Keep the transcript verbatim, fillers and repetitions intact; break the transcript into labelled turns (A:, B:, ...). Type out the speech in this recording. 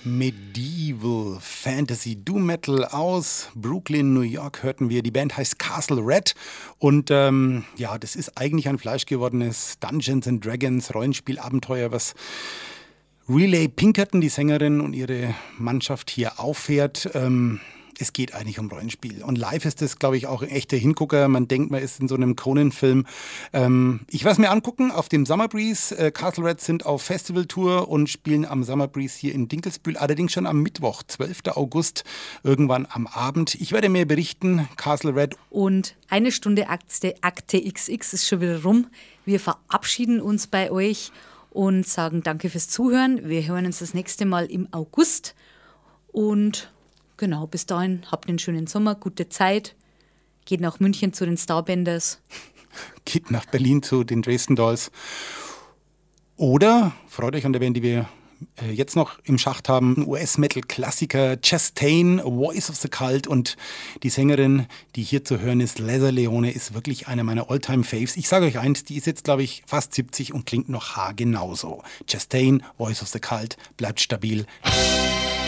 A: Medieval Fantasy Doom Metal aus Brooklyn, New York hörten wir. Die Band heißt Castle Red und ähm, ja, das ist eigentlich ein fleischgewordenes Dungeons and Dragons Rollenspielabenteuer, was Relay Pinkerton, die Sängerin, und ihre Mannschaft hier auffährt. Ähm, es geht eigentlich um Rollenspiel. Und live ist das, glaube ich, auch ein echter Hingucker. Man denkt, man ist in so einem Conan-Film. Ähm, ich werde es mir angucken auf dem Summer Breeze. Äh, Castle Red sind auf Festivaltour und spielen am Summer Breeze hier in Dinkelsbühl. Allerdings schon am Mittwoch, zwölften August, irgendwann am Abend. Ich werde mir berichten, Castle Red.
B: Und eine Stunde Akte, Akte X X ist schon wieder rum. Wir verabschieden uns bei euch und sagen danke fürs Zuhören. Wir hören uns das nächste Mal im August. Und genau, bis dahin habt einen schönen Sommer, gute Zeit. Geht nach München zu den Starbenders.
A: Geht nach Berlin zu den Dresden Dolls. Oder freut euch an der Band, die wir äh, jetzt noch im Schacht haben. U S-Metal-Klassiker Chastain, Voice of the Cult. Und die Sängerin, die hier zu hören ist, Leather Leone, ist wirklich eine meiner All-Time-Faves. Ich sage euch eins, die ist jetzt, glaube ich, fast siebzig und klingt noch haargenauso. Chastain, Voice of the Cult, bleibt stabil.